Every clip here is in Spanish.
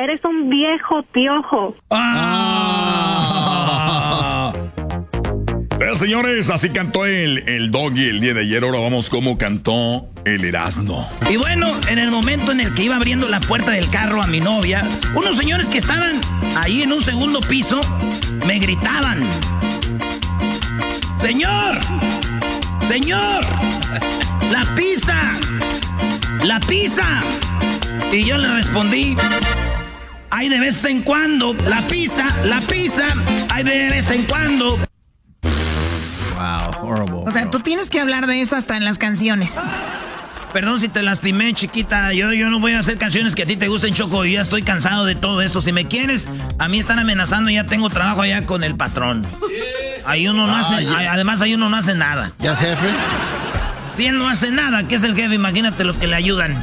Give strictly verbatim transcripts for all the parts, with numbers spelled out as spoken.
eres un viejo piojo. ¡Ah! Sí, señores, así cantó el, el Doggy el día de ayer. Ahora vamos cómo cantó el Erasmo. Y bueno, en el momento en el que iba abriendo la puerta del carro a mi novia, unos señores que estaban ahí en un segundo piso me gritaban: ¡Señor! ¡Señor! ¡La pizza! ¡La pizza! Y yo le respondí: ¡ay, de vez en cuando! ¡La pizza! ¡La pizza! ¡ay, de vez en cuando! Wow, horrible. O sea, tú tienes que hablar de eso hasta en las canciones. Perdón si te lastimé, chiquita. Yo, yo no voy a hacer canciones que a ti te gusten, Choco. Yo ya estoy cansado de todo esto. Si me quieres, a mí están amenazando. Ya tengo trabajo allá con el patrón. Ahí uno no hace, Ah, además ahí uno no hace nada. ¿Ya es jefe? Si él no hace nada, ¿qué es el jefe? Imagínate los que le ayudan.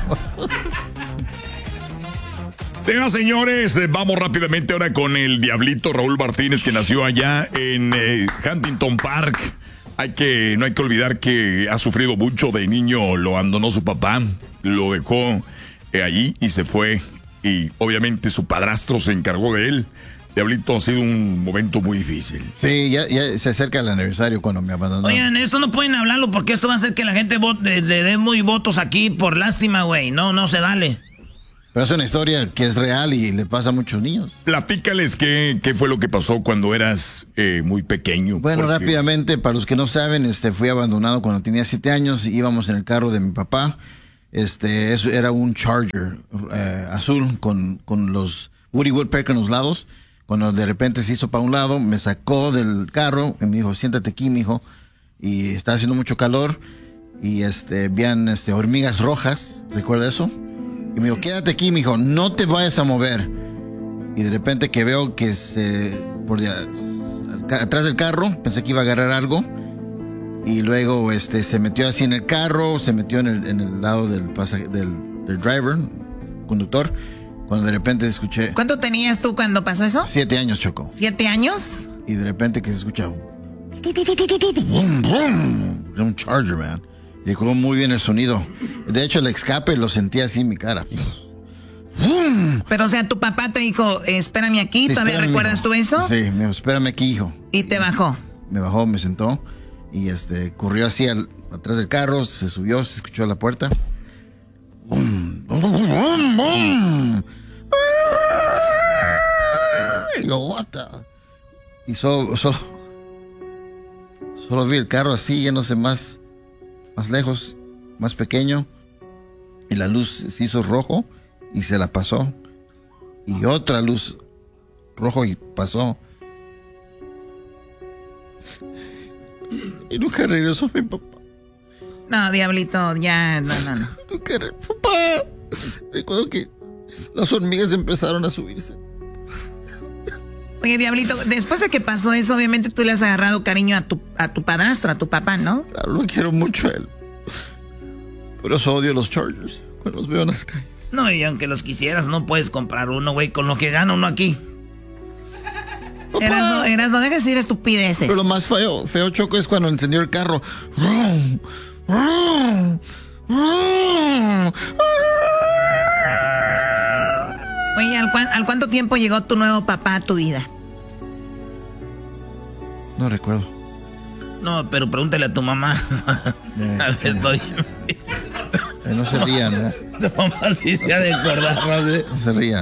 Señoras y señores, eh, vamos rápidamente ahora con el Diablito Raúl Martínez, que nació allá en eh, Huntington Park. Hay que, no hay que olvidar que ha sufrido mucho de niño, lo abandonó su papá, lo dejó eh, allí y se fue. Y obviamente su padrastro se encargó de él. Diablito, ha sido un momento muy difícil. Sí, ya, ya se acerca el aniversario cuando me abandonó. Oigan, esto no pueden hablarlo porque esto va a hacer que la gente vote, le dé muy votos aquí por lástima, güey. No, no se vale. Pero es una historia que es real y le pasa a muchos niños. Platícales qué, qué fue lo que pasó cuando eras eh, muy pequeño. Bueno, porque... rápidamente, para los que no saben, este, fui abandonado cuando tenía siete años. Íbamos en el carro de mi papá. Este, eso era un Charger eh, azul con, con los Woody Woodpecker en los lados. Cuando de repente se hizo para un lado, me sacó del carro y me dijo: siéntate aquí, mijo. Y está haciendo mucho calor y este, habían este, hormigas rojas. ¿Recuerda eso? Y me dijo: quédate aquí, mijo, no te vayas a mover. Y de repente que veo que se por de, atrás del carro, pensé que iba a agarrar algo. Y luego este, se metió así en el carro, se metió en el, en el lado del, pasaj- del, del driver, conductor. Cuando de repente escuché... ¿Cuánto tenías tú cuando pasó eso? Siete años, Choco. ¿Siete años? Y de repente que se escucha... Brum, brum. Era un Charger, man. Y recuerdo muy bien el sonido. De hecho, el escape lo sentía así en mi cara. Pero, o sea, tu papá te dijo: espérame aquí. Sí, ¿Todavía espérame, recuerdas mijo. tú eso? Sí, me dijo: espérame aquí, hijo. Y te bajó. Me bajó, me sentó. Y este, corrió así al, atrás del carro, se subió, se escuchó a la puerta. Bum, bum, bum, bum. Y yo, what the? Y solo, solo, solo vi el carro así, yéndose más, más lejos, más pequeño. Y la luz se hizo rojo y se la pasó. Y otra luz rojo y pasó. Y nunca regresó mi papá. No, Diablito, ya, no, no, no. Nunca regresó. Papá. Recuerdo que las hormigas empezaron a subirse. Oye, Diablito, después de que pasó eso, obviamente tú le has agarrado cariño a tu, a tu padrastro, a tu papá, ¿no? Claro, lo quiero mucho a él. Por eso odio los Chargers cuando los veo en las calles. No, y aunque los quisieras, no puedes comprar uno, güey, con lo que gana uno aquí. Eras no, eras no dejes decir estupideces. Pero lo más feo, feo, Choco, es cuando encendió el carro. ¡Rum! ¡Rum! ¡Rum! Oye, ¿al, cuan, ¿al cuánto tiempo llegó tu nuevo papá a tu vida? No recuerdo. No, pero pregúntale a tu mamá. Eh, a ver, eh. estoy... Eh, no se rían, ¿eh? Tu mamá sí se ha de acordar, no sé. No se rían.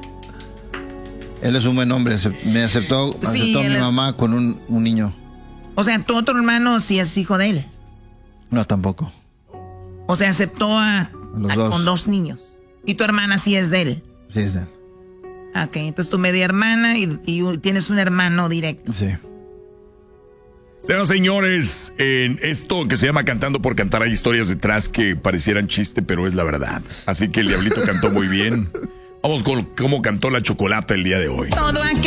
Él es un buen hombre. Me aceptó, Sí, aceptó a mi es... mamá con un, un niño. O sea, tu otro hermano sí es hijo de él. No, tampoco. O sea, aceptó a, A los a- dos. con dos niños. Y tu hermana sí es de él. Sí, es de él. Ok, entonces tu media hermana y, y tienes un hermano directo. Sí. Señoras y señores, en esto que se llama Cantando por Cantar hay historias detrás que parecieran chiste, pero es la verdad. Así que el Diablito cantó muy bien. Vamos con cómo cantó la Chocolata el día de hoy. Todo aquel